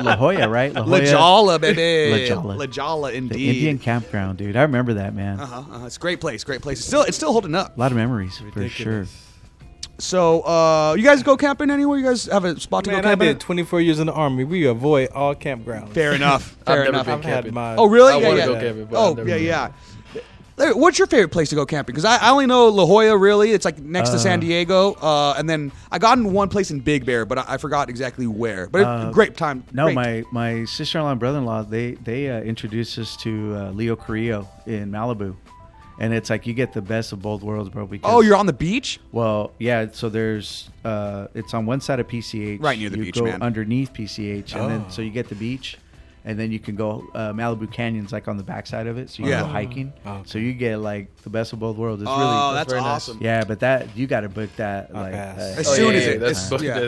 La Jolla, right? La Jolla, baby. La Jolla. La Jolla, indeed. The Indian campground, dude. I remember that, man. It's a great place. Great place. It's still holding up. A lot of memories, for sure. So, you guys go camping anywhere? You guys have a spot to go Man, camping? I did 24 years in the Army. We avoid all campgrounds. Fair enough. Fair enough. I've never been camping. Oh, really? I Yeah, want to yeah. go camping, but I've never been. yeah. What's your favorite place to go camping? Because I only know La Jolla, really. It's like next to San Diego. And then I got in one place in Big Bear, but I forgot exactly where. But great time. No, Great. my sister-in-law and brother-in-law, they introduced us to Leo Carrillo in Malibu. And it's like you get the best of both worlds, bro. Because, You're on the beach? Well, yeah. So there's, it's on one side of PCH. Right near the beach, go man. underneath PCH, and then so you get the beach, and then you can go Malibu Canyon's like on the backside of it, so you can go hiking. Oh, okay. So you get like the best of both worlds. It's That's very nice. awesome. yeah, but that you got to book that like pass. As soon as it. That's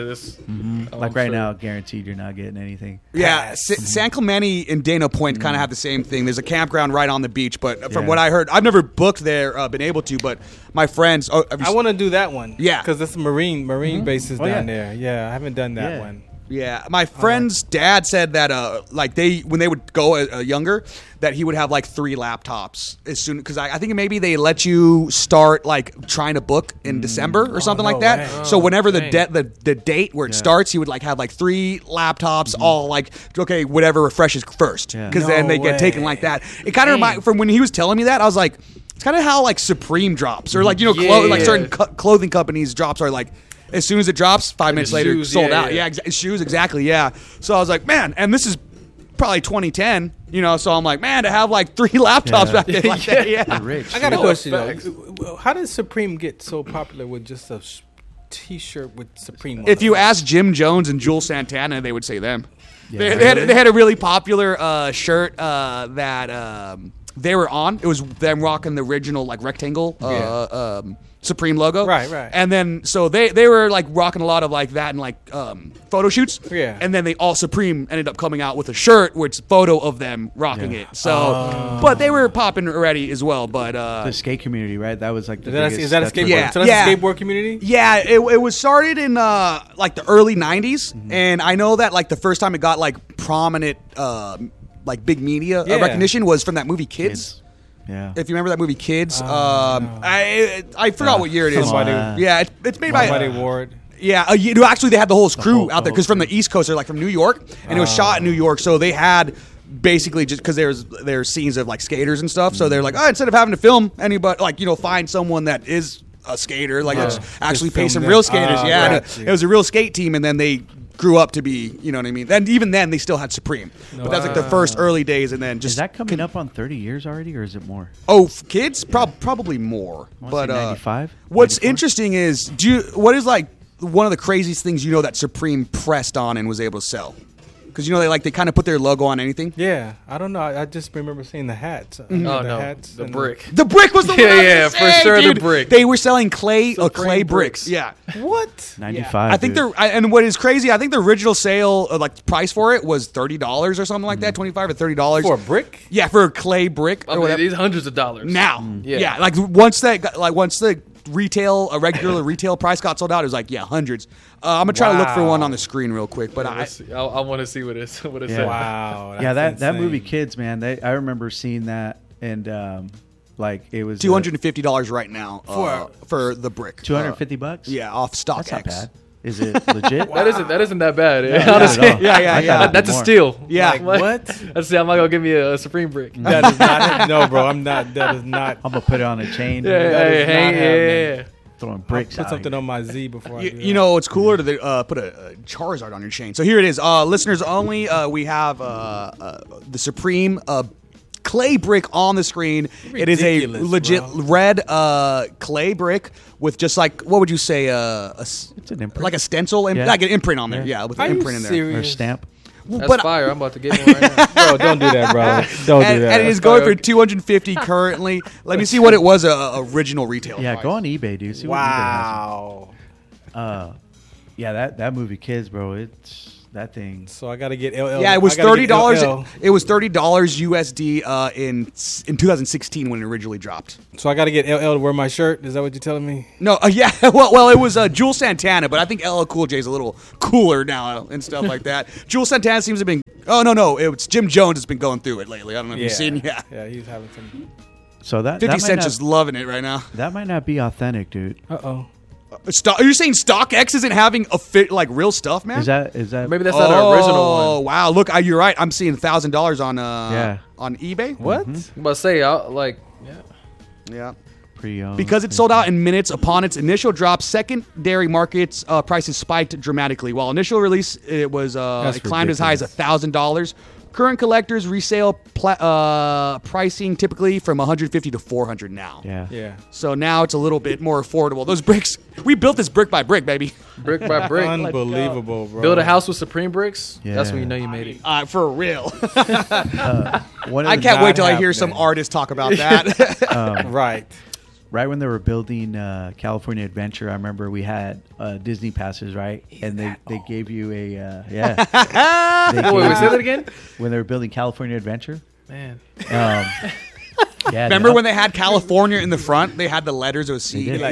like right now, guaranteed you're not getting anything. Yeah, San Clemente and Dana Point kind of have the same thing. There's a campground right on the beach, but from what I heard, I've never booked there, been able to, but my friends... I want to do that one. Yeah. Because it's marine bases Oh, down yeah. there. Yeah, I haven't done that one. Yeah, my friend's dad said that when they would go younger, that he would have like 3 laptops as soon, because I think maybe they let you start like trying to book in December or something like that. way. So whenever the dang. date where it starts, he would like have like 3 laptops, all like whatever refreshes first, because then they get taken like that. It kind of reminded from when he was telling me that, I was like, it's kind of how like Supreme drops or like like certain clothing companies drops are like. As soon as it drops, 5 minutes later, shoes, sold out. yeah. Yeah, shoes, exactly, yeah. So I was like, man, and this is probably 2010, so I'm like, man, to have like 3 laptops back then like that, You're rich. I got a dude. question, facts. though. How did Supreme get so popular with just a T-shirt with Supreme on If it? you ask Jim Jones and Jules Santana, they would say them. Yeah. They had a really popular shirt that they were on. It was them rocking the original like rectangle Supreme logo. Right, right. And then so they were like rocking a lot of like that and like photo shoots. Yeah. And then they all Supreme ended up coming out with a shirt which photo of them rocking it. So but they were popping already as well. But The skate community, right? That was like the is that a biggest. skateboard? Yeah. So that's a skateboard community? yeah, it was started in like the early 90s, and I know that like the first time it got like prominent like big media recognition was from that movie Kids. Yeah. If you remember that movie Kids, I forgot what year it is. Somebody- Yeah, it's made by Somebody Ward. yeah. Actually, they had the whole crew whole- out there the because whole from the East Coast, they're like from New York, and it was shot in New York, so they had. Basically, just because there's scenes of like skaters and stuff, so they're like, instead of having to film anybody, like find someone that is a skater, like let's actually pay film some them. real skaters. Yeah, Right. and it was a real skate team, and then they grew up to be, you know what I mean. And even then, they still had Supreme, but that's like the first early days, and then just Is that coming up on 30 years already, or is it more? kids probably more, I wanna but say 95. what's 94? interesting is what is like one of the craziest things that Supreme pressed on and was able to sell. Because they kind of put their logo on anything. Yeah, I don't know. I just remember seeing the hats. Oh no, hats the and brick. The brick was the one. Yeah, I was yeah, gonna for say, sure, the dude. brick. They were selling clay bricks. bricks. Yeah, What? 95. I think dude. and what is crazy, I think the original sale price for it was $30 or something like that, $25 or $30 For a brick? Yeah, for a clay brick I or mean, whatever. these hundreds of dollars. Now, Yeah. like once the regular retail price got sold out, it was like hundreds. I'm gonna try to look for one on the screen real quick, but I want to see what it says. Wow. Yeah, that's that movie insane. Kids, man. I remember seeing that, and like it was $250 right now for the brick. $250. Yeah, off StockX. That's not bad. Is it legit? That isn't that bad. Not Honestly, at all. Yeah. I thought it'd be that's a more. steal. Yeah. Like, what? Let's see. I'm not gonna give me a Supreme brick. That is not. No, bro. I'm not. That is not. I'm gonna put it on a chain. Yeah, That is hey, not hang, happening. yeah. Throwing bricks Put out something here. on my Z before I do that. It's cooler to put a Charizard on your chain. So here it is. Listeners only, we have the Supreme clay brick on the screen. It is a Ridiculous, legit bro. red clay brick with just like, what would you say, It's an imprint. like a stencil, Yeah. like an imprint on there. Yeah. Yeah, with Are an you imprint in there. or serious? stamp. That's But- fire. I'm about to get one right now. Bro, don't do that, bro. Don't and, do that. and it is going for $250 currently. Let me see what it was original retail Yeah, price. go on eBay, dude. See what eBay Wow. has. Yeah, that movie Kids, bro. that thing. So I got to get LL. Yeah, it was I gotta get $30. LL. It was $30 USD in 2016 when it originally dropped. So I got to get LL to wear my shirt. Is that what you're telling me? No, yeah, well, it was Jules Santana, but I think LL Cool J is a little cooler now and stuff like that. Jules Santana seems to have been. Oh no, it's Jim Jones has been going through it lately. I don't know if you've seen. Yeah, he's having some. So that 50 that might Cent not- just loving it right now. that might not be authentic, dude. Uh-oh. Are you saying StockX isn't having a fit like real stuff, man? Is that Maybe that's not an original Oh one. wow! Look, you're right. I'm seeing $1,000 on Yeah. on eBay. What? I'm about to say, Yeah. pre-owned? Because it sold out in minutes upon its initial drop, secondary markets prices spiked dramatically. While initial release, it was That's it climbed as high as $1,000. Current collectors resale pricing typically from $150 to $400 now. Yeah. Yeah. So now it's a little bit more affordable. Those bricks, we built this brick by brick, baby. brick by brick. Unbelievable, bro. Build a house with Supreme bricks. Yeah. That's when you know you made it. For real. One of I the- can't wait till I not hear some happening. artists talk about that. Right. Right when they were building California Adventure, I remember we had Disney passes, right? And they gave you a yeah. They Oh, gave wait, you- say that again? when they were building California Adventure. Man. Yeah. Remember when they had California in the front? They had the letters. It was C. They did.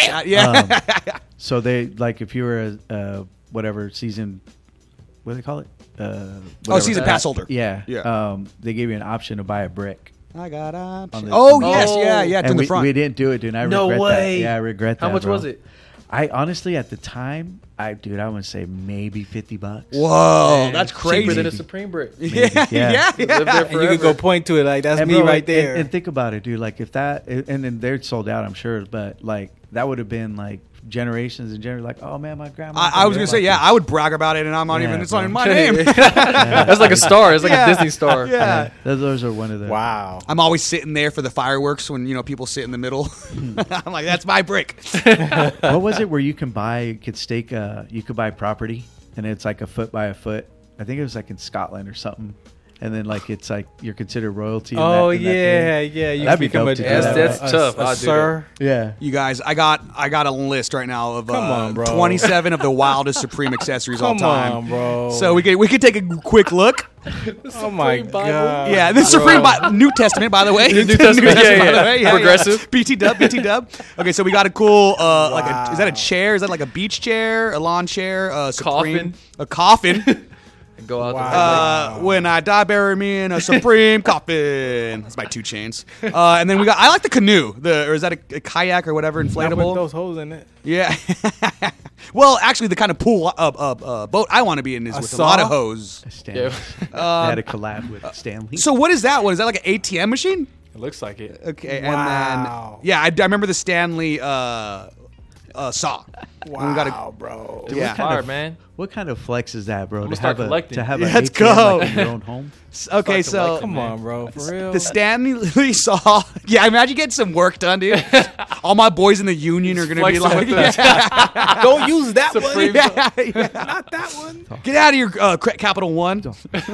Yeah. So they like if you were a whatever season, what do they call it? Whatever. season pass holder. Yeah. Yeah. They gave you an option to buy a brick. I got options. the- Oh, Oh. yes. Yeah. It's in And the front. we didn't do it, dude. I No regret way. that. Yeah, I regret that. How much bro. was it? I honestly at the time, I would say maybe $50. Whoa, Man, that's Cheaper than crazy. a Supreme brick. Yeah. Yeah. Yeah. Live there And you could go forever. point to it like that's And me bro, right and- there. And think about it, dude. Like if that, and then they're sold out, I'm sure. But like that would have been like generations and generations. Like, oh man, my grandma. I was gonna say, yeah, I would brag about it, and I'm not Yeah, even. It's not bro. in my name. That's like a star. It's like Yeah. a Disney star. Yeah. Those are one of the. wow. I'm always sitting there for the fireworks when people sit in the middle. I'm like, that's my brick. What was it where you can buy? You could stake. You could buy property, and it's like a foot by a foot. I think it was like in Scotland or something. And then like it's like you're considered royalty. in Oh that- in that yeah, thing. yeah. You That'd be become dope a, to do That's- that, that's tough. A I'll do sir. Yeah. You guys, I got a list right now of Come on, bro. 27 of the wildest Supreme accessories all Come time. on, bro. So we could take a quick look. Oh my Supreme Bible. god. Yeah, this is Supreme New Testament, by the way. New Testament, yeah. Progressive. BT Dub. Okay, so we got a cool is that a chair? Is that like a beach chair, a lawn chair, a Supreme, a coffin? And go out Wow. When I die, bury me in a Supreme coffin. That's by 2 Chainz. And then I like the canoe. Or is that a kayak or whatever, Not with inflatable? those holes in it. Yeah. Well, actually, the kind of pool boat I want to be in is A with a lot of saw? hose. Stanley. Yeah. They had a collab with Stanley. So what is that one? Is that like an ATM machine? It looks like it. Okay. Wow. And then I remember the Stanley saw. When we got Wow, bro. Dude, yeah. what kind Fire, of- man. What kind of flex is that, bro? gonna start collecting. To have Yeah, an let's ATM go. like in your own home. Okay, Start so collecting. Come on, bro. For real. the Stanley saw. Yeah, imagine getting some work done, dude. All my boys in the union are gonna be flexing like, with the- Don't use that Supreme. one. yeah. Not that one. Get out of your Capital One.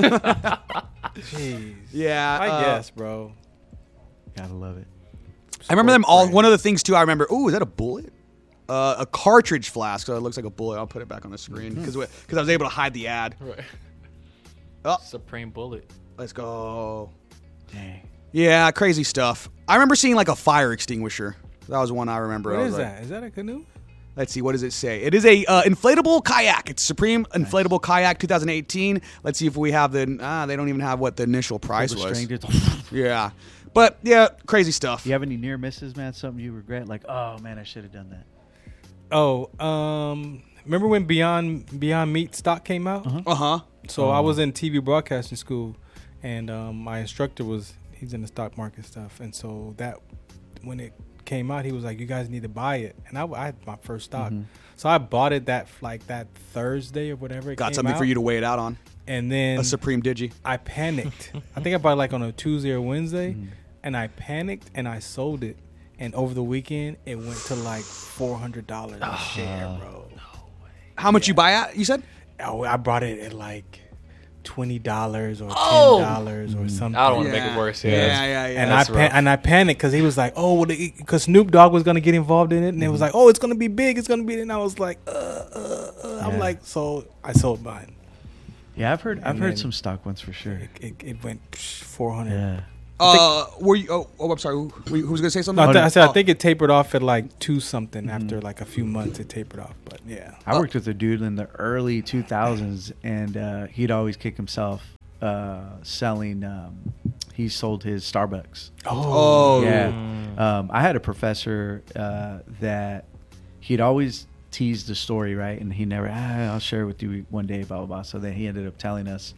Jeez. Yeah, I guess, bro. Gotta love it. I remember them all. One of the things too, I remember. Ooh, is that a bullet? A cartridge flask. So it looks like a bullet. I'll put it back on the screen because I was able to hide the ad. Right. Oh. Supreme bullet. Let's go. Dang. Yeah, crazy stuff. I remember seeing like a fire extinguisher. That was one I remember. I What was is like, that? Is that a canoe? Let's see. What does it say? It is a inflatable kayak. It's Supreme Inflatable Kayak 2018. Let's see if we have the. They don't even have what the initial price Pull the was. string, dude. Yeah, but yeah, crazy stuff. You have any near misses, man? Something you regret? Like, oh man, I should have done that. Oh, remember when Beyond Meat stock came out? Uh huh. So I was in TV broadcasting school, and my instructor he's in the stock market stuff, and so that when it came out, he was like, "You guys need to buy it," and I had my first stock, so I bought it that Thursday or whatever. It Got came something out, for you to wait it out on. and then A Supreme Digi. I panicked. I think I bought it like on a Tuesday or Wednesday, and I panicked and I sold it. And over the weekend, it went to like $400 a share, bro. How much you buy at? You said. Oh, I bought it at like $20 or $10 or something. I don't want to make it worse. Yeah. And That's rough. I panicked because he was like, "Oh, because Snoop Dogg was gonna get involved in it," and it was like, "Oh, it's gonna be big, it's gonna be." And I was like, I'm like, so I sold mine. Yeah, I've heard then some stock ones for sure. It went 400. Yeah. Were you? Oh, I'm sorry. Who was gonna say something? No, I said Oh. I think it tapered off at like 2 something after like a few months. It tapered off, but yeah. I worked with a dude in the early 2000s, and he'd always kick himself selling. He sold his Starbucks. Oh, Yeah. I had a professor that he'd always tease the story, right? And he never, I'll share it with you one day, blah, blah, blah. So then he ended up telling us,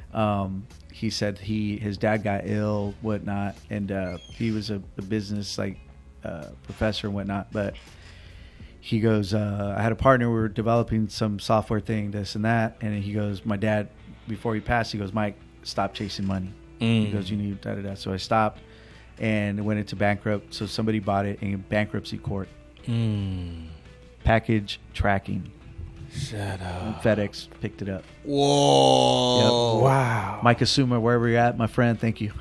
he said his dad got ill, whatnot, and he was a business professor and whatnot, but he goes, I had a partner, we were developing some software thing, this and that, and he goes, my dad, before he passed, he goes, Mike, stop chasing money. He goes, you need da-da-da. So I stopped and went into bankrupt. So somebody bought it in bankruptcy court. Package tracking. Shut up. FedEx picked it up. Whoa. Yep. Wow. Mike Asuma, wherever you're at, my friend, thank you.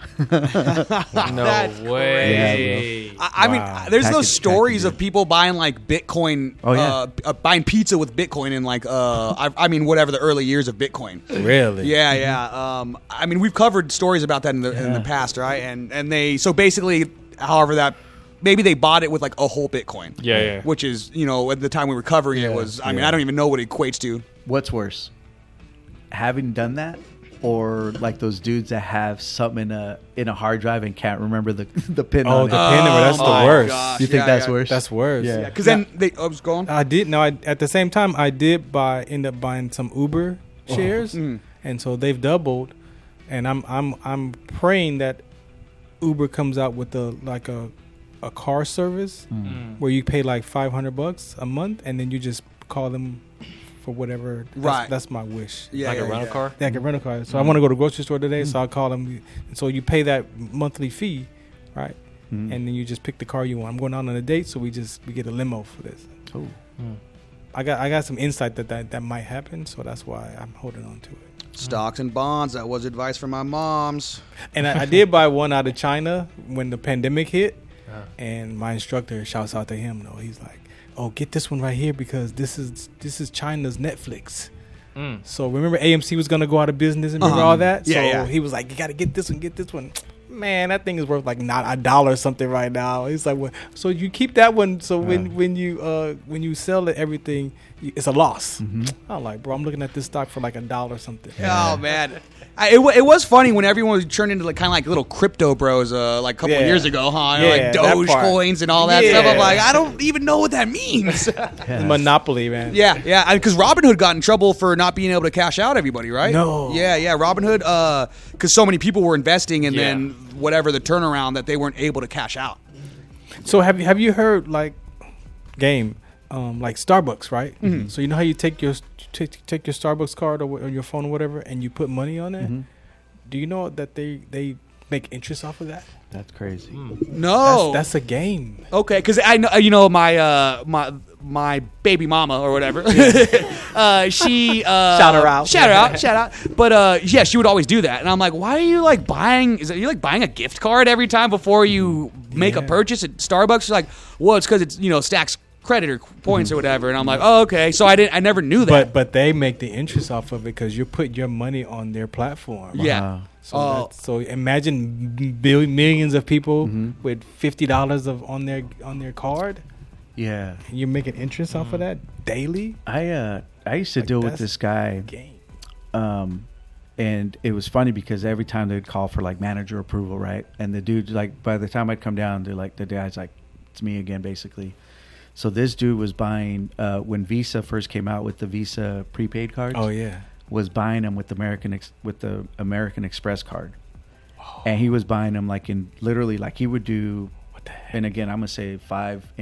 No way. I mean, Wow. there's Package those stories tracking, of people buying like Bitcoin, Oh, yeah. buying pizza with Bitcoin in like, I mean, whatever the early years of Bitcoin. Really? Yeah, yeah. I mean, we've covered stories about that in the past, right? And they so basically, however that. Maybe they bought it with like a whole Bitcoin. Yeah. Which is, at the time we were covering it was, I mean, I don't even know what it equates to. What's worse? Having done that, or like those dudes that have something in a hard drive and can't remember the pin Oh, on the it? pin number. That's the my worst. gosh. You think Yeah, that's yeah. worse? That's worse. Yeah. Because then they, I was going. I did. No, at the same time, I did end up buying some Uber shares, and so they've doubled. And I'm praying that Uber comes out with a car service where you pay like $500 a month, and then you just call them for whatever. That's my wish. Yeah, Like yeah, a rental yeah. car? Yeah, I can rent a car. So I want to go to the grocery store today, so I'll call them. And so you pay that monthly fee, right? And then you just pick the car you want. I'm going out on a date, so we get a limo for this. Oh. I got some insight that might happen, so that's why I'm holding on to it. Stocks and bonds. That was advice from my moms. And I did buy one out of China when the pandemic hit, and my instructor, shouts out to him, though. He's like, "Oh, get this one right here because this is China's Netflix." So remember AMC was gonna go out of business and remember all that. Yeah, so yeah. he was like, "You got to get this one, get this one." Man, that thing is worth like not $1 or something right now. He's like, well, so you keep that one. So when you sell it, everything it's a loss. I'm like, bro, I'm looking at this stock for like $1 or something. Oh man, it was funny when everyone was turned into like kind of like little crypto bros like a couple of years ago, huh? Yeah, Like that Doge part. coins and all that stuff. I'm like, I don't even know what that means. Monopoly, man. Yeah, because Robinhood got in trouble for not being able to cash out everybody, right? No. Yeah, Robinhood, because so many people were investing, and Yeah. then whatever the turnaround that they weren't able to cash out. So have you heard like like Starbucks, right? So you know how you take your Starbucks card or your phone or whatever, and you put money on it. Do you know that they make interest off of that? That's crazy. No, That's a game. okay, because I know my baby mama or whatever. She Shout her out. shout out. But yeah, she would always do that, and I'm like, why are you like buying? You like buying a gift card every time before you make a purchase at Starbucks? She's like, well, it's because it's stacks credit or points or whatever, and I'm like, oh, okay. So I never knew that. But they make the interest off of it because you put your money on their platform. Yeah. Wow. So imagine millions of people with $50 on their card. Yeah. And you're making interest off of that daily. I used to deal with that's this guy, Game. and it was funny because every time they'd call for like manager approval, right? And the dude, like, by the time I'd come down, they're like, the guy's like, it's me again, basically. So this dude was buying when Visa first came out with the Visa prepaid cards. Oh yeah. Was buying them with the American Express card, and he was buying them like in literally like he would do. What the heck? And again, I'm gonna say 5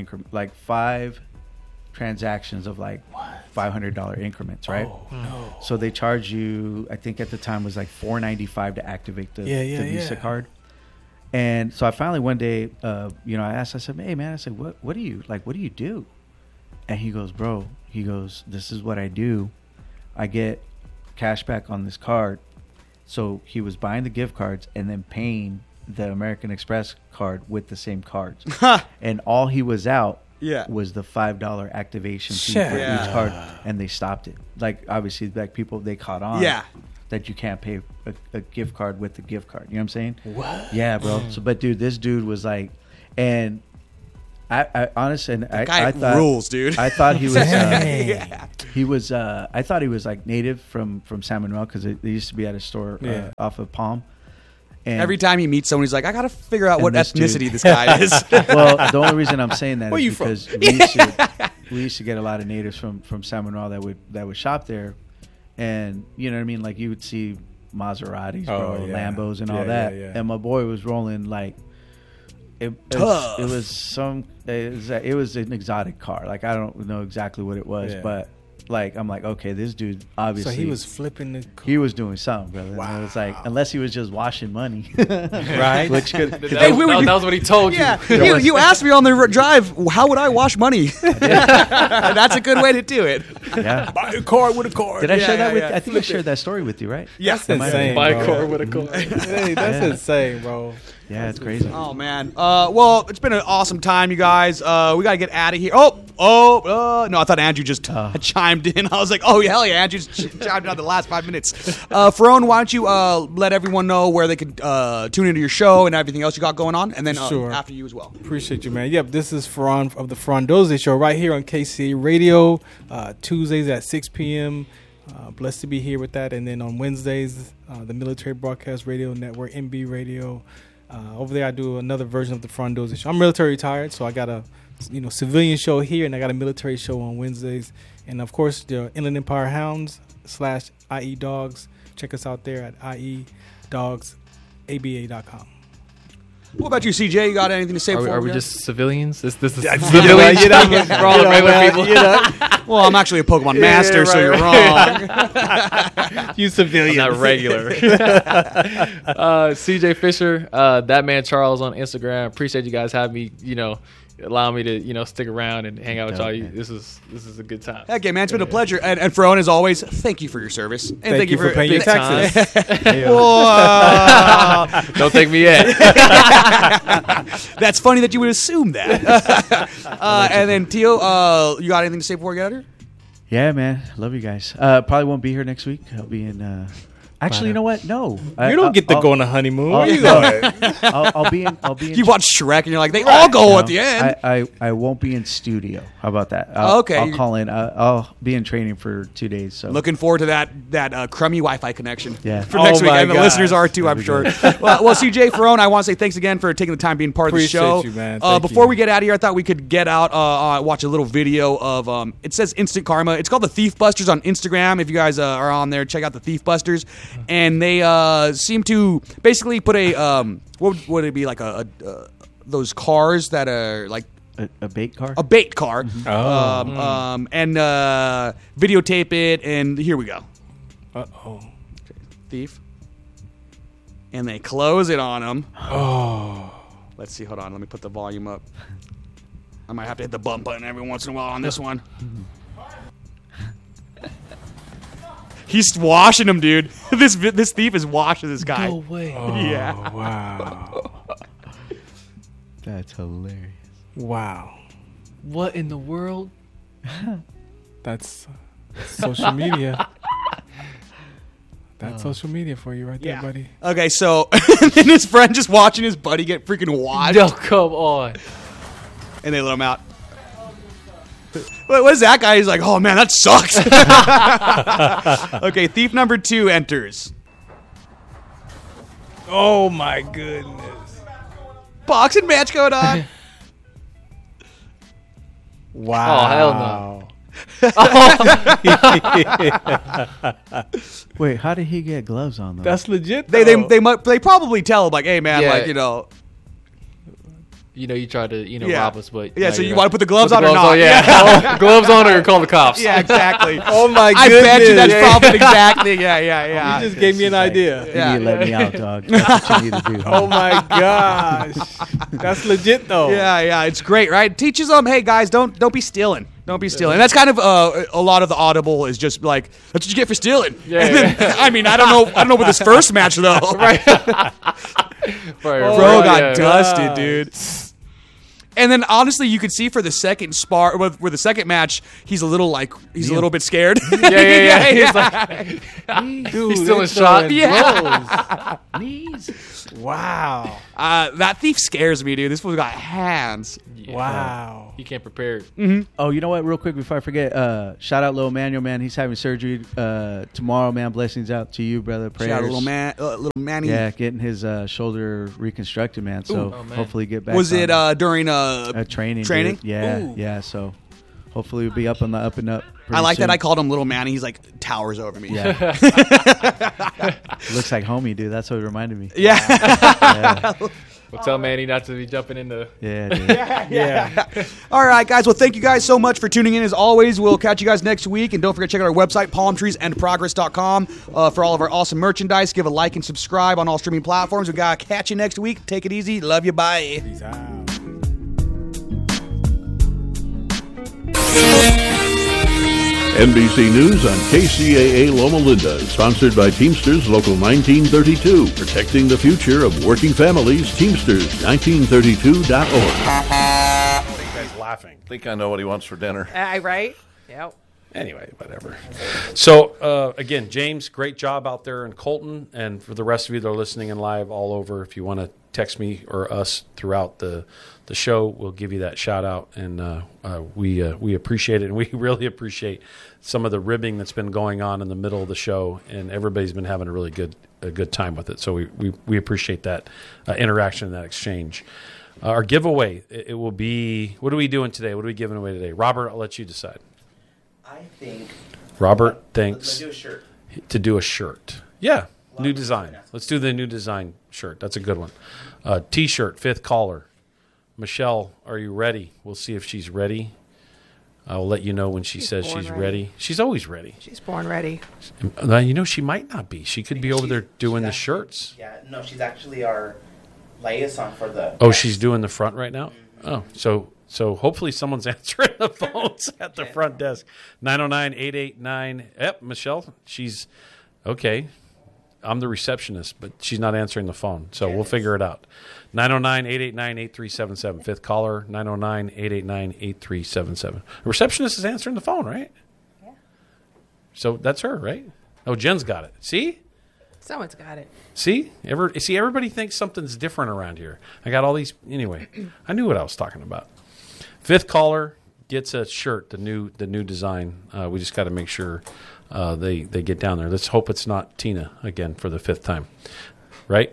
transactions of like $500 increments, right? Oh no. So they charge you, I think at the time was like $4.95 to activate the Visa card. And so I finally one day, I asked, I said, hey man, I said, what do you do? And he goes, bro, this is what I do. I get cash back on this card. So he was buying the gift cards and then paying the American Express card with the same cards. And all he was out was the $5 activation fee for Yeah. each card, and they stopped it. Like obviously, like people they caught on. Yeah. that you can't pay a gift card with the gift card. You know what I'm saying? What? Yeah, bro. So, but dude, this dude was like, and I honestly, and I thought rules, dude. I thought he was. Yeah. He was. I thought he was like native from San Manuel because they used to be at a store off of Palm. And Every time he meets someone, he's like, I got to figure out what this ethnicity dude- this guy is. well, the only reason I'm saying that Where is you from? because we used to get a lot of natives from San Manuel that would shop there, and you know what I mean. Like you would see Maseratis, bro, Lambos, and all that. Yeah. And my boy was rolling like it Tough. was an exotic car. Like I don't know exactly what it was, but like I'm like, okay, this dude obviously. So he was flipping the car. He was doing something, brother. Wow. And it was like, unless he was just washing money, Right. Which could, Hey, that was what he told you. Yeah, you asked me on the drive, how would I wash money? That's a good way to do it. yeah. Buy a car with a car. Did I share that with? yeah. I think I shared that story with you, right? That's Am I- insane. Buy a bro. car with a car. Hey, that's insane, bro. Yeah, it's crazy. Oh man. Well, it's been an awesome time, you guys. We gotta get out of here. No, I thought Andrew just chimed in. I was like, oh hell yeah, Andrew just chimed in on the last 5 minutes. Ferone, why don't you let everyone know where they could tune into your show and everything else you got going on, and then Sure. after you as well. Appreciate you, man. Yep, this is Ferran of the Frondoze Show right here on KCA Radio, Tuesdays at 6 p.m. Blessed to be here with that. And then on Wednesdays, the Military Broadcast Radio Network, MB Radio. Over there, I do another version of the Frondoze Show. I'm military retired, so I got a civilian show here, and I got a military show on Wednesdays. And, of course, the Inland Empire Hounds / IE Dogs. Check us out there at IEDogsABA.com. What about you, CJ? You got anything to say? Are before we go? just civilians? This is You know, civilians. you know, We're all the regular people. Well, I'm actually a Pokemon master, so you're wrong. You civilians. I'm not regular. CJ Fisher, that man Charles on Instagram. Appreciate you guys having me. Allow me to stick around and hang out with y'all. man. This is a good time. Heck yeah, man, it's been a pleasure. And Ferone, as always, thank you for your service. And Thank you for paying your big time. taxes. Whoa. Don't take me yet. That's funny that you would assume that. And then, Tio, you got anything to say before we get out of here? Yeah, man. Love you guys. Probably won't be here next week. I'll be in. Actually, you know what? No, You don't get to go on a honeymoon. Where you no. going? I'll be in. You watch Shrek and you're like, they all go No, at the end. I won't be in studio. How about that? Okay. I'll call in. I'll be in training for 2 days. So Looking forward to that crummy Wi-Fi connection Yeah. for next Oh week. my And the gosh. listeners are too, I'm sure. well, CJ Ferone, I want to say thanks again for taking the time being part of the Appreciate show. you, man. Thank Before you. we get out of here, I thought we could get out, watch a little video of, it says Instant Karma. It's called the Thief Busters on Instagram. If you guys are on there, check out the Thief Busters. And they seem to basically put a, what would it be, like those cars that are like, a bait car. a bait car, Oh. and videotape it, and here we go. Uh-oh. Thief. And they close it on him. Oh. Let's see, hold on, let me put the volume up. I might have to hit the bump button every once in a while on this one. He's washing him, dude. This thief is washing this guy. No way. Yeah. Wow. That's hilarious. Wow. What in the world? That's social media. That's social media for you right Yeah. there, buddy. Okay, so and then his friend just watching his buddy get freaking washed, No, come on. and they let him out. What is that guy? He's like, oh man, that sucks. Okay, thief number 2 enters. Oh my goodness. Boxing match going on. Wow. Wait, how did he get gloves on though? That's legit. They though. they probably tell him like, hey man, Yeah. like you know. You tried to, Yeah. rob us, but Yeah, no, so you you're wanna not. put the gloves Put on or not? Yeah. Gloves on or call the cops. Yeah, exactly. Oh my I goodness. bet you that's Yeah. probably exactly. Yeah. You just gave me an idea. You Yeah. need to let me out, dog. That's what you need to do. Oh my gosh. That's legit though. Yeah, it's great, right? Teaches them, hey guys, don't be stealing. Don't be stealing. And that's kind of a lot of the Audible is just like, that's what you get for stealing. Yeah, And then, I mean, I don't know with this first match though. Right. Bro, Bro got my dusted, gosh. dude. And then honestly, you could see for the second with the second match, he's a little bit scared. Yeah. He's like, Dude, he's still in they're shock. throwing blows. Knees. Wow. That thief scares me, dude. This fool's got hands. Yeah. Wow. He came prepared. Oh, you know what? Real quick before I forget, shout out Lil Manuel, man. He's having surgery tomorrow, man. Blessings out to you, brother. Prayers. Shout out little Manny. Yeah, getting his shoulder reconstructed, man. So Oh, man. hopefully get back. Was it on during training? training? Dude. Yeah, Ooh. yeah. So hopefully we'll be up on the up and up. I like that. soon. I called him Little Manny. He's like towers over me. Yeah. Looks like homie, dude. That's what it reminded me. Yeah. Yeah, We'll tell Manny not to be jumping into. yeah, dude. Yeah. All right, guys. Well, thank you guys so much for tuning in. As always, we'll catch you guys next week. And don't forget to check out our website, palmtreesandprogress.com, for all of our awesome merchandise. Give a like and subscribe on all streaming platforms. We got to catch you next week. Take it easy. Love you. Bye. Peace out. NBC News on KCAA Loma Linda is sponsored by Teamsters Local 1932, protecting the future of working families. Teamsters1932.org. What are you guys laughing? I think I know what he wants for dinner. Right? Yep. Anyway, whatever. So, again, James, great job out there in Colton. And for the rest of you that are listening in live all over, if you want to text me or us throughout the show, we'll give you that shout out. And we appreciate it. And we really appreciate some of the ribbing that's been going on in the middle of the show. And everybody's been having a good time with it. So we appreciate that interaction and that exchange. Our giveaway, it will be, what are we doing today? What are we giving away today? Robert, I'll let you decide. I think Robert thinks let's do a shirt. to do a shirt. Yeah, new design. Let's do the new design shirt. That's a good one. T-shirt, fifth collar. Michelle, are you ready? We'll see if she's ready. I'll let you know when she says born she's ready. ready. She's always ready. She's born ready. She might not be. She could be over there doing the shirts. Yeah, no, she's actually our liaison for the. Oh, she's doing the front right now? Oh, so hopefully someone's answering the phones at the front desk. 909-889. Yep, Michelle, she's okay. I'm the receptionist, but she's not answering the phone. So we'll figure it out. 909-889-8377. Fifth caller, 909-889-8377. The receptionist is answering the phone, right? Yeah. So that's her, right? Oh, Jen's got it. See? Someone's got it. See? Everybody thinks something's different around here. I got all these. Anyway, I knew what I was talking about. Fifth caller gets a shirt, the new design. We just got to make sure they get down there. Let's hope it's not Tina again for the fifth time. Right?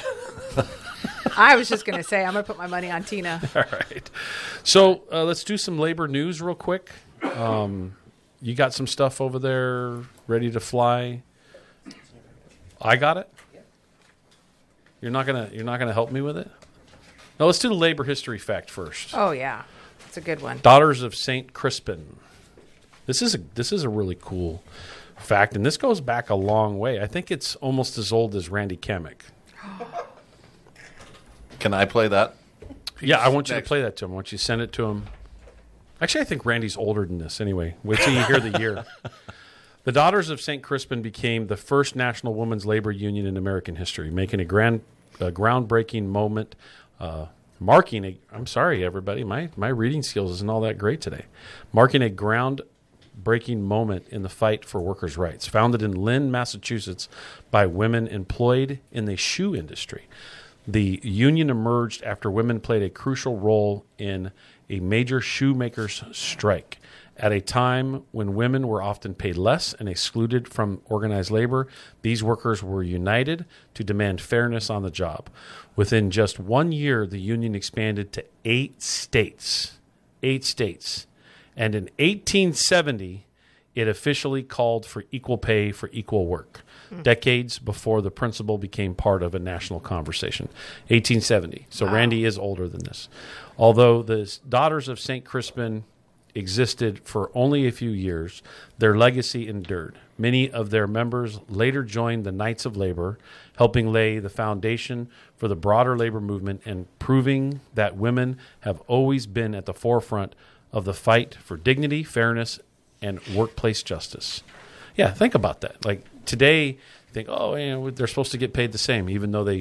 I was just going to say, I'm going to put my money on Tina. All right. So let's do some labor news real quick. You got some stuff over there ready to fly? I got it. You're not gonna help me with it? No, let's do the labor history fact first. Oh, yeah. It's a good one. Daughters of St. Crispin. This is a really cool fact, and this goes back a long way. I think it's almost as old as Randy Kamek. Can I play that? Yeah, I want you to play that to him. I want you to send it to him. Actually, I think Randy's older than this anyway. Wait till you hear the year. The Daughters of St. Crispin became the first national women's labor union in American history, making a groundbreaking moment, I'm sorry, everybody, my reading skills isn't all that great today. Marking a groundbreaking moment in the fight for workers' rights. Founded in Lynn, Massachusetts by women employed in the shoe industry. The union emerged after women played a crucial role in a major shoemakers' strike. At a time when women were often paid less and excluded from organized labor, these workers were united to demand fairness on the job. Within just 1 year, the union expanded to 8 states. 8 states. And in 1870, it officially called for equal pay for equal work, decades before the principle became part of a national conversation. 1870. So wow. Randy is older than this. Although the Daughters of St. Crispin existed for only a few years, their legacy endured. Many of their members later joined the Knights of Labor, helping lay the foundation for the broader labor movement and proving that women have always been at the forefront of the fight for dignity, fairness, and workplace justice. Yeah, think about that. Like today, you think, they're supposed to get paid the same, even though they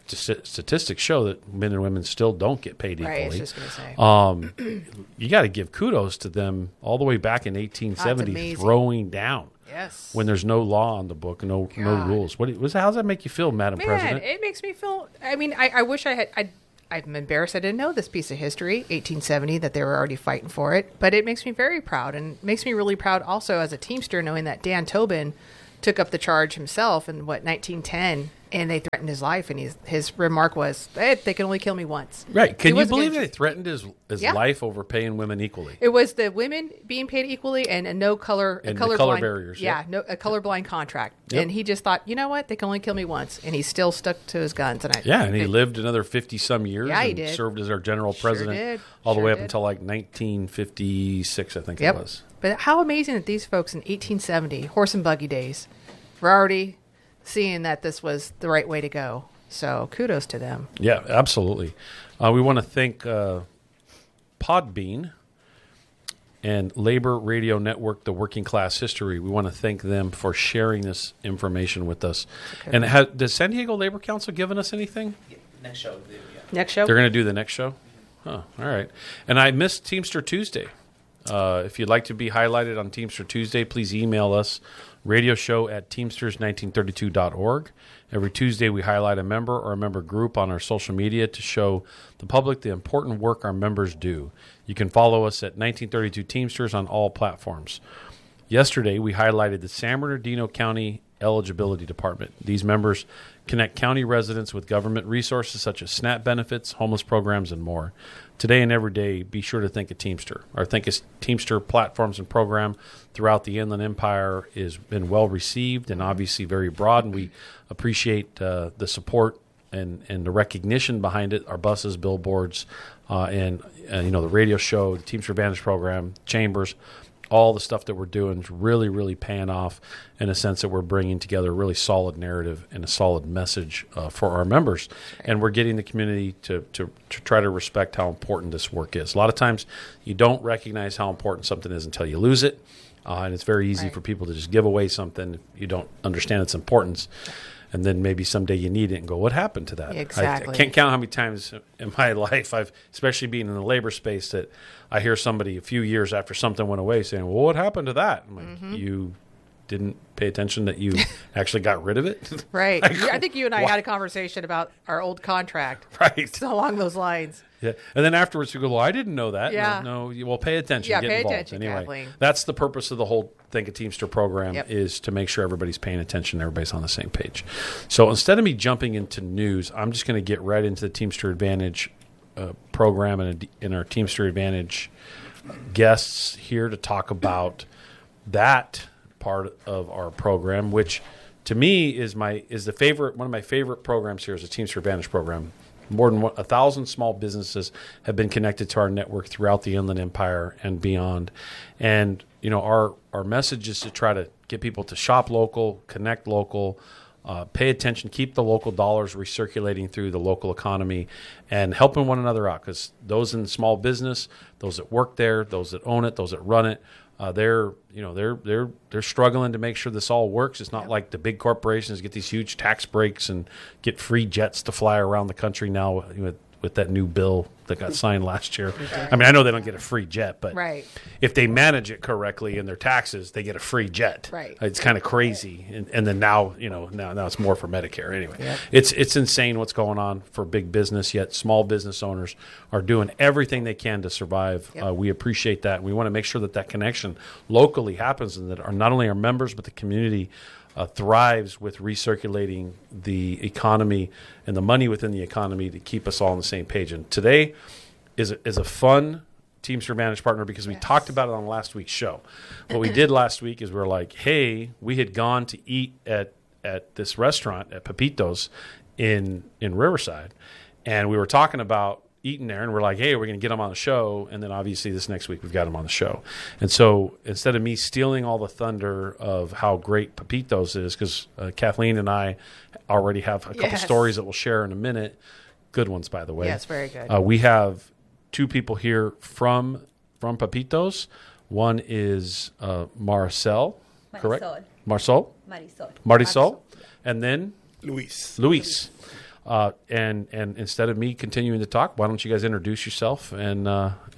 statistics show that men and women still don't get paid equally. Right, I was just going to say. You got to give kudos to them all the way back in 1870 throwing down. Yes. When there's no law on the book, no rules. How does that make you feel, Madam President? It makes me feel. I mean, I wish I had. I'm embarrassed I didn't know this piece of history, 1870, that they were already fighting for it. But it makes me very proud, and makes me really proud also as a Teamster, knowing that Dan Tobin took up the charge himself in 1910, and they threatened his life, and his remark was, hey, they can only kill me once. Right. Can you believe they threatened his life over paying women equally? It was the women being paid equally and a no color, and color barriers. Yeah, a colorblind contract. Yep. And he just thought, you know what, they can only kill me once, and he still stuck to his guns. And he lived another 50-some years. Yeah, he and did. Served as our general president all the way up until like 1956, I think it was. But how amazing that these folks in 1870, horse and buggy days, were already seeing that this was the right way to go. So kudos to them. Yeah, absolutely. We want to thank Podbean and Labor Radio Network, The Working Class History. We want to thank them for sharing this information with us. Okay. And does San Diego Labor Council given us anything? Next show. Yeah. Next show? They're going to do the next show? Oh, all right. And I missed Teamster Tuesday. If you'd like to be highlighted on Teamster Tuesday, please email us, radioshow@teamsters1932.org. Every Tuesday, we highlight a member or a member group on our social media to show the public the important work our members do. You can follow us at 1932 Teamsters on all platforms. Yesterday, we highlighted the San Bernardino County Eligibility Department. These members connect county residents with government resources such as SNAP benefits, homeless programs, and more. Today and every day, be sure to think of Teamster. Our Think of Teamster platforms and program throughout the Inland Empire has been well received and obviously very broad, and we appreciate the support and the recognition behind it. Our buses, billboards, and the radio show, the Teamster Advantage program, chambers, all the stuff that we're doing is really, really paying off in a sense that we're bringing together a really solid narrative and a solid message for our members. And we're getting the community to try to respect how important this work is. A lot of times you don't recognize how important something is until you lose it. And it's very easy for people to just give away something if you don't understand its importance. And then maybe someday you need it and go, what happened to that? Exactly. I can't count how many times in my life especially being in the labor space, that I hear somebody a few years after something went away saying, well, what happened to that? I'm like, you didn't pay attention that you actually got rid of it? Right. I think you and I had a conversation about our old contract. Right. Along those lines. Yeah. And then afterwards you go, well, I didn't know that. Yeah. No, well, pay attention. Yeah, get pay involved. attention, anyway, Kathleen. That's the purpose of the whole Think of Teamster program, is to make sure everybody's paying attention, everybody's on the same page. So instead of me jumping into news, I'm just going to get right into the Teamster Advantage program and our Teamster Advantage guests here to talk about that part of our program, which to me is one of my favorite programs here is the Teamster Advantage program. More than 1,000 small businesses have been connected to our network throughout the Inland Empire and beyond. And our message is to try to get people to shop local, connect local, pay attention, keep the local dollars recirculating through the local economy, and helping one another out. Because those in small business, those that work there, those that own it, those that run it, they're struggling to make sure this all works. It's not like the big corporations get these huge tax breaks and get free jets to fly around the country now with that new bill that got signed last year. I mean, I know they don't get a free jet, but if they manage it correctly in their taxes, they get a free jet. Right. It's kind of crazy. And then now it's more for Medicare. Anyway, it's insane what's going on for big business, yet small business owners are doing everything they can to survive. We appreciate that. We want to make sure that connection locally happens and that not only our members, but the community thrives with recirculating the economy and the money within the economy to keep us all on the same page. And today is a fun Teamster Advantage partner because we talked about it on last week's show. What we did last week is we're like, hey, we had gone to eat at this restaurant at Pepito's in Riverside, and we were talking about eating there, and we're like, hey, we're going to get them on the show, and then obviously this next week we've got them on the show. And so instead of me stealing all the thunder of how great Pepito's is, because Kathleen and I already have a couple stories that we'll share in a minute, good ones, by the way. Yes, very good. We have two people here from Pepito's. One is Marcel, correct? Marisol. And then? Luis. And instead of me continuing to talk, why don't you guys introduce yourself and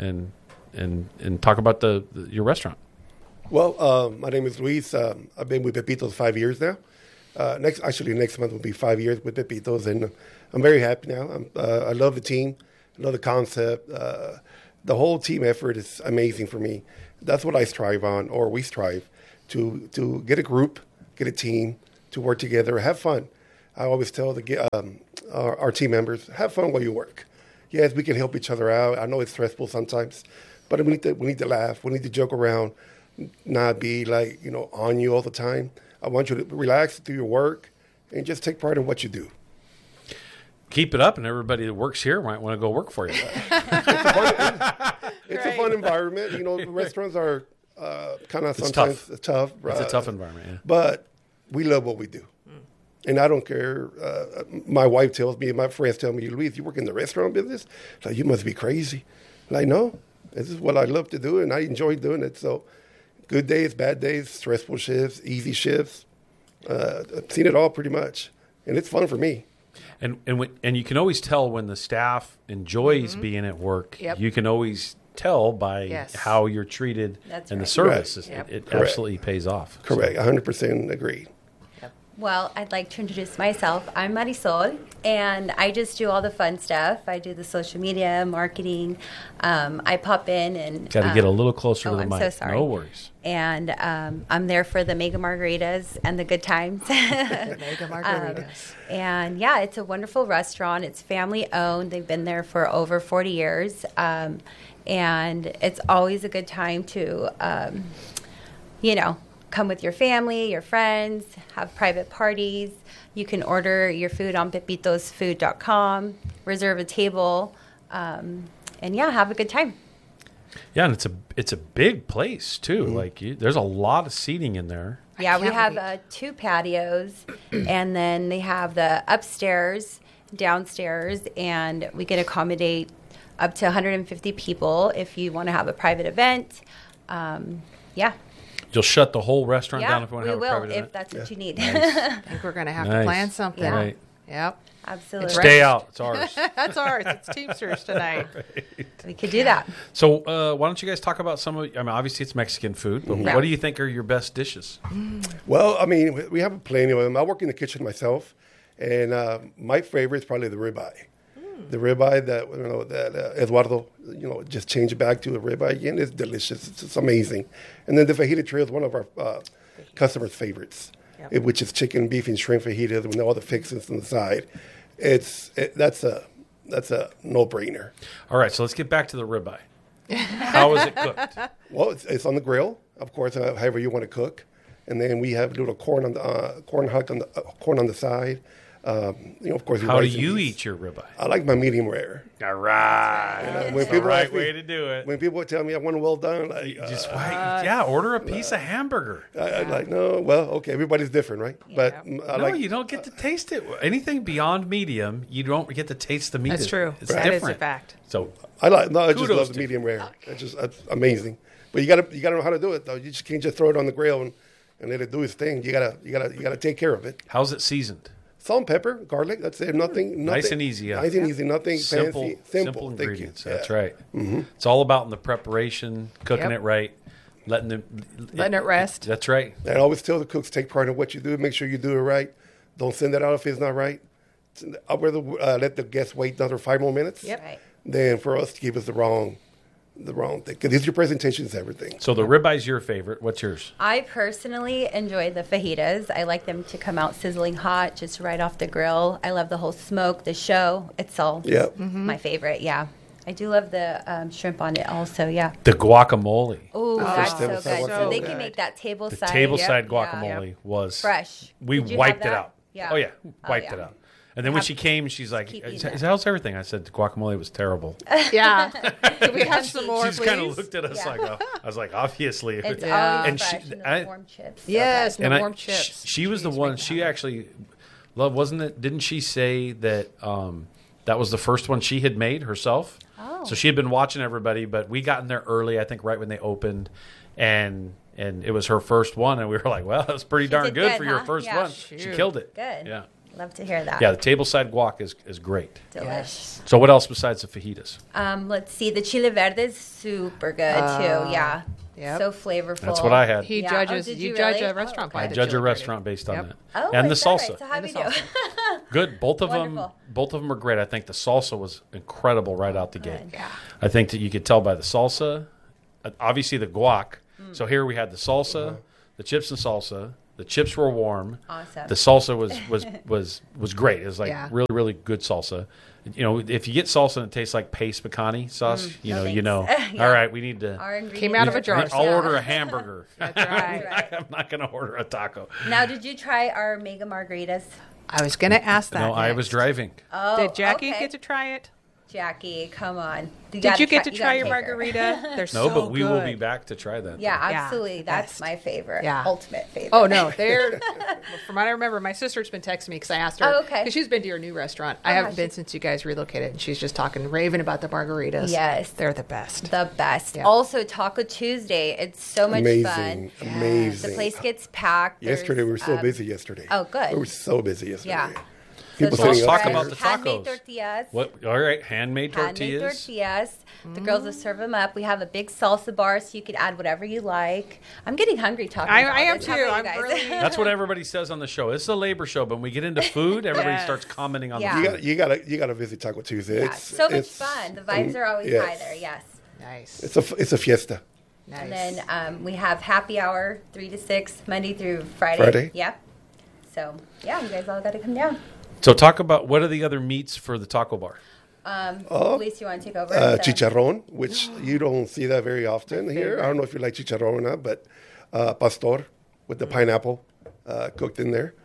talk about your restaurant? Well, my name is Luis. I've been with Pepito's 5 years now. Next month will be 5 years with Pepito's, and I'm very happy now. I love the team. I love the concept. The whole team effort is amazing for me. That's what I strive on, or we strive, to get a group, get a team, to work together, have fun. I always tell our team members, have fun while you work. Yes, we can help each other out. I know it's stressful sometimes, but we need to laugh. We need to joke around, not be like, on you all the time. I want you to relax, do your work, and just take pride in what you do. Keep it up, and everybody that works here might want to go work for you. It's a fun environment. Restaurants are kind of sometimes tough. It's a tough environment, yeah. But we love what we do. And I don't care. My wife tells me, my friends tell me, Luis, you work in the restaurant business? Like, you must be crazy. Like, no, this is what I love to do, and I enjoy doing it. So good days, bad days, stressful shifts, easy shifts. I've seen it all pretty much, and it's fun for me. And you can always tell when the staff enjoys being at work. Yep. You can always tell by how you're treated and the service. It absolutely pays off. Correct. 100% agreed. Well, I'd like to introduce myself. I'm Marisol, and I just do all the fun stuff. I do the social media, marketing. I pop in and... Got to get a little closer to the mic. I'm so sorry. No worries. And I'm there for the mega margaritas and the good times. Mega margaritas. And, yeah, it's a wonderful restaurant. It's family-owned. They've been there for over 40 years. And it's always a good time to, come with your family, your friends, have private parties. You can order your food on pepitosfood.com, reserve a table, and have a good time. Yeah, and it's a big place too. Mm-hmm. Like there's a lot of seating in there. Yeah, we have 2 patios, and then they have the upstairs, downstairs, and we can accommodate up to 150 people if you want to have a private event. You'll shut the whole restaurant down if you want to have a private event? We will, if that's what you need. Nice. I think we're going to have to plan something. Yeah. Right. Yep. Absolutely. Stay out. It's ours. That's ours. It's Teamsters tonight. Right. We could do that. So why don't you guys talk about some of, obviously it's Mexican food, but what do you think are your best dishes? Well, we have plenty of them. I work in the kitchen myself, and my favorite is probably the ribeye. The ribeye that Eduardo, just change it back to a ribeye again. It's delicious. It's amazing. And then the fajita trio is one of our customers' favorites, which is chicken, beef, and shrimp fajitas with all the fixings on the side. That's a no-brainer. All right, so let's get back to the ribeye. How is it cooked? Well, it's on the grill, of course, however you want to cook. And then we have a little corn on the corn on the side. Of course. How do you eat your ribeye? I like my medium rare. All right. When people right way to do it. When people tell me I want it well done, order a piece of hamburger. I'm like, no, well, okay, everybody's different, right? Yeah. But you don't get to taste it. Anything beyond medium, you don't get to taste the meat. That's true. It's That different. is a fact. So I just love the medium rare. It's amazing. But you gotta know how to do it though. You just can't just throw it on the grill and let it do its thing. You gotta take care of it. How's it seasoned? Salt and pepper, garlic. That's it. Nothing. Nice and easy. Yeah. Nice and easy. Nothing simple, fancy. Simple ingredients. That's right. Mm-hmm. It's all about in the preparation, cooking it right, letting it rest. That's right. And I always tell the cooks, take pride in what you do. Make sure you do it right. Don't send it out if it's not right. I'd rather let the guests wait another 5 more minutes than for us to give us the wrong thing. Because your presentation is everything. So the ribeye's your favorite. What's yours? I personally enjoy the fajitas. I like them to come out sizzling hot, just right off the grill. I love the whole smoke, the show. It's all my favorite, I do love the shrimp on it also, The guacamole. Oh, that's so good. So they good. can make that tableside. Tableside guacamole was fresh. We Did you wiped have it that? out. Yeah. Oh, yeah. Wiped it out. And then when she came, she's like, how's everything? I said, the guacamole was terrible. Yeah. Can we have some more, She just kind of looked at us like, I was like, obviously. It's always fresh and and the warm chips. Yes, Okay. the warm chips. She was the one, she actually, wasn't it? Didn't she say that that was the first one she had made herself? Oh. So she had been watching everybody, but we got in there early, I think right when they opened. And it was her first one. And we were like, well, that's pretty darn did good good, for your huh? first Yeah. one. She killed it. Good. Yeah. Love to hear that. Yeah, the tableside guac is great. Delish. So what else besides the fajitas? Let's see. The chile verde is super good too. Yeah. Yep. So flavorful. That's what I had. He Yeah. judges. Oh, did you you judge really? a restaurant by I the judge a chili restaurant verde. based on Yep. that. Oh, And the is that salsa. right? So how And do the you do? salsa. Good. Both of Wonderful. them are great. I think the salsa was incredible right out the gate. Yeah. I think that you could tell by the salsa, obviously the guac. So here we had the salsa, the chips and salsa. The chips were warm. Awesome. The salsa was great. It was like Yeah. really, really good salsa. You know, if you get salsa and it tastes like paste pecani sauce, you know. Yeah. All right, we need to. Our ingredients Came out of a are jar. fresh. I'll Yeah. order a hamburger. That's right. I'm not going to order a taco. Now, did you try our mega margaritas? I was going to ask that. No, I was next. driving. Oh, Did Jackie okay. get to try it? Jackie, come on. Did you get to try gotta your take her. margarita? They're No, so but we will good. be back to try that. Yeah, Yeah, absolutely. That's best. my favorite. Yeah. Ultimate favorite. Oh no, they're from what I remember. My sister's been texting me because I asked her. Oh, okay. Because she's been to your new restaurant. I Oh, haven't has been she? since you guys relocated, and she's just talking raving about the margaritas. Yes. they're the best. The best. Yeah. Also, Taco Tuesday. It's so much Amazing. fun. Amazing. The place gets packed. Yesterday, we were There's, so busy yesterday. Oh, good. We were so busy yesterday. Yeah. People So let's sitting talk upstairs. about the handmade tacos. tortillas. What? All right, handmade Handmade tortillas. tortillas. The girls will serve them up. We have a big salsa bar, so you could add whatever you like. I'm getting hungry talking about I am this. too. How about I'm you guys? really. That's what everybody says on the show. It's a labor show, but when we get into food, everybody Yes. starts commenting on Yeah. the You gotta visit Taco Tuesday. Yeah, so much fun. The vibes are always yes. high there. Yes. Nice. It's a fiesta. Nice. And then we have happy hour 3 to 6 Monday through Friday. Friday? Yep. So yeah, you guys all got to come down. So talk about what are the other meats for the taco bar? Luis, you want to take over? Chicharrón, which you don't see that very often here. I don't know if you like chicharrón or not, but pastor with the pineapple cooked in there.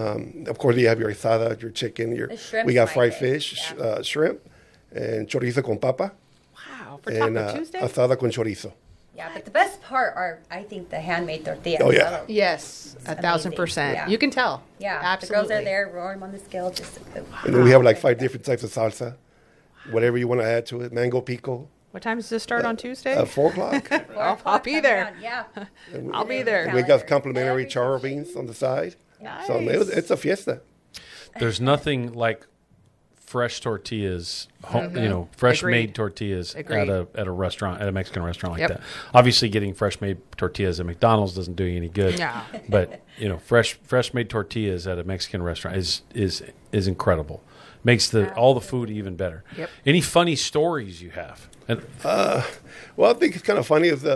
Of course, you have your asada, your chicken. The shrimp's We got my fried favorite, fish, yeah. shrimp, and chorizo con papa, Wow, for and Taco Tuesday. asada con chorizo. Yeah, but the best part are, I think, the handmade tortillas. Oh, yeah. Yes, It's 1,000%. amazing. You can tell. Yeah, absolutely. the girls are there, roaring on the scale. Just And then we have like 5 different types of salsa, whatever you want to add to it. Mango pico, What time does this start on Tuesday? 4 o'clock. I'll be there. Yeah. I'll be there. We got complimentary charro beans on the side. So it's a fiesta. There's nothing like fresh tortillas, fresh Agreed. made tortillas Agreed. at a restaurant, at a Mexican restaurant like Yep. that. Obviously, getting fresh made tortillas at McDonald's doesn't do you any good. No. But fresh made tortillas at a Mexican restaurant is incredible. Makes all the food even better. Yep. Any funny stories you have? And, Well, I think it's kind of funny. Is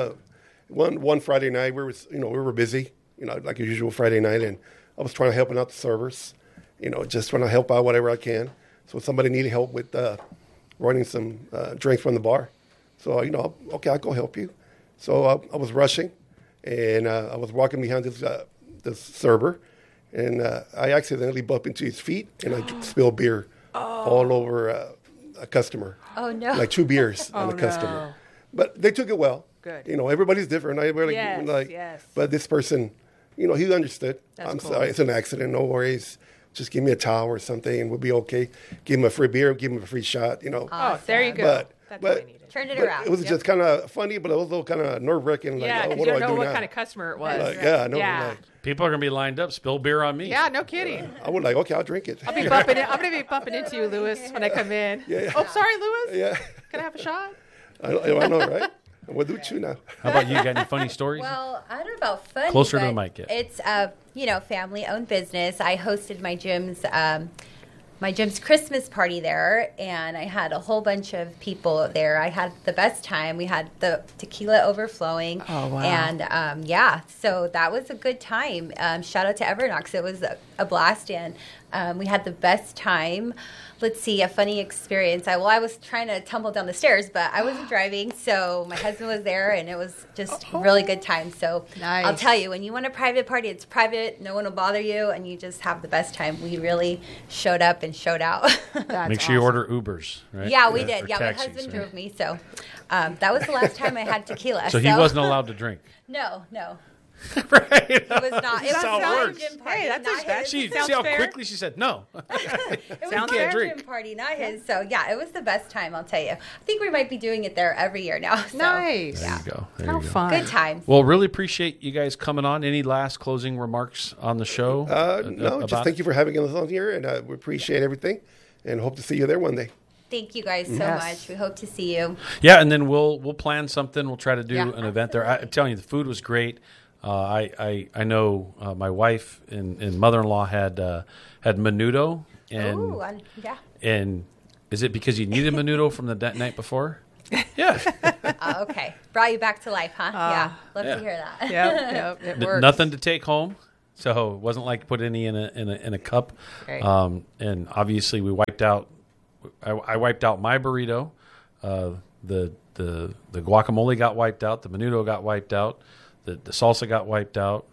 one Friday night we were busy, like a usual Friday night, and I was trying to help out the servers, just trying to help out whatever I can. So somebody needed help with running some drinks from the bar. So okay, I'll go help you. So I was rushing, and I was walking behind this server, and I accidentally bumped into his feet, and I spilled beer all over a customer. Oh, no. Like 2 beers on a customer. But they took it well. Good. Everybody's different. Yes. But this person, he understood. That's I'm cool. sorry, it's an accident. No worries. Just give me a towel or something, and we'll be okay. Give him a free beer. Give him a free shot. Oh, there you go. But That's what we needed. Turned it but around. it was just kind of funny, but also kind of nerve wracking. Like, Yeah, oh, because what you do I don't know do what now? kind of customer it was. Like, yeah, I know. Yeah. Like, people are going to be lined up. Spill beer on me. Yeah, no kidding. I would like, okay, I'll drink it. I'm gonna be bumping into you, Lewis, when I come in. Yeah. Oh, sorry, Lewis. Yeah, Can I have a shot? I know, right? We'll do 2 now. How about you? Got any funny stories? Well, I don't know about funny. Closer to but the mic, yeah. It's family-owned business. I hosted my gym's Christmas party there, and I had a whole bunch of people there. I had the best time. We had the tequila overflowing. Oh, wow. And so that was a good time. Shout out to Evernox. It was a blast, and we had the best time. Let's see, a funny experience. I was trying to tumble down the stairs, but I wasn't driving, so my husband was there, and it was just a really good time. So Nice. I'll tell you, when you want a private party, it's private. No one will bother you, and you just have the best time. We really showed up and showed out. That's Make sure you awesome. order Ubers, right? Yeah, we Or did. Yeah, taxis, my husband right? drove me, so that was the last time I had tequila. So he wasn't allowed to drink. No. Right. It was not. It was how it not a works. gym party. Hey, that's not respect. his. See Sounds how fair. quickly she said no. It was Sounds not fair. a Drink. gym party, not his. So yeah, it was the best time. I'll tell you. I think we might be doing it there every year now. So, Nice. There you go. There How you go. fun. Good times. Well, really appreciate you guys coming on. Any last closing remarks on the show? No, just thank you for having us on here, and we appreciate everything, and hope to see you there one day. Thank you guys so Yes. much. We hope to see you. Yeah, and then we'll plan something. We'll try to do Yeah. an event there. I'm telling you, the food was great. I know my wife and mother-in-law had menudo, and Ooh, yeah. and is it because you needed menudo from the night before? Yeah. Okay. Brought you back to life, huh? Yeah. Love yeah. to hear that. Yep, it works. Nothing to take home, so it wasn't like put any in a cup. Right. And obviously we wiped out. I wiped out my burrito. The guacamole got wiped out. The menudo got wiped out. The salsa got wiped out.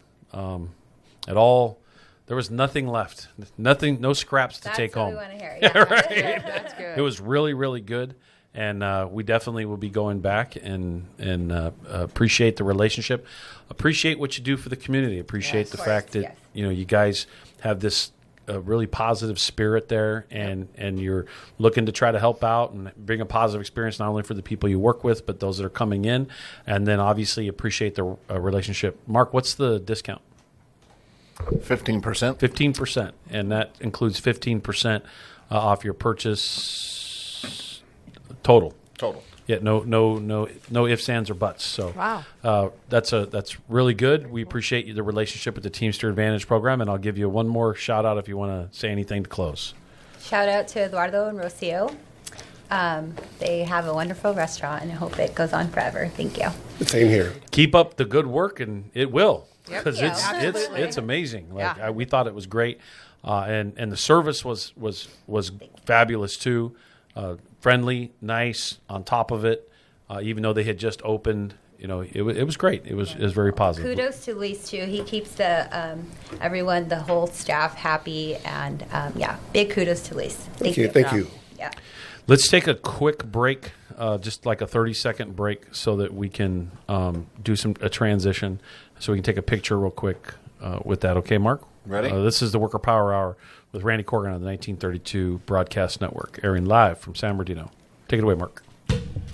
There was nothing left. Nothing, no scraps to That's take what home. we want to hear. Yeah. Right. That's good. It was really, really good, and we definitely will be going back and appreciate the relationship, appreciate what you do for the community, appreciate the fact that you guys have this really positive spirit there, and you're looking to try to help out and bring a positive experience not only for the people you work with, but those that are coming in, and then obviously appreciate the relationship. Mark, what's the discount? 15%. 15%, and that includes 15% off your purchase total. Yeah, no ifs, ands, or buts. So Wow. that's really good. We appreciate the relationship with the Teamster Advantage program, and I'll give you one more shout out if you want to say anything to close. Shout out to Eduardo and Rocio. They have a wonderful restaurant, and I hope it goes on forever. Thank you. Same here. Keep up the good work, and it will, Yep. because Thank you. it's amazing. Like Yeah. we thought it was great, and the service was fabulous too. Friendly, nice. On top of it, even though they had just opened, it was great. It was very positive. Kudos to Luis too. He keeps the everyone, the whole staff happy, and big kudos to Luis. Thank you. Yeah. Let's take a quick break, just like a 30-second break, so that we can do a transition. So we can take a picture real quick with that. Okay, Mark? Ready? This is the Worker Power Hour with Randy Corgan on the 1932 Broadcast Network, airing live from San Bernardino. Take it away, Mark.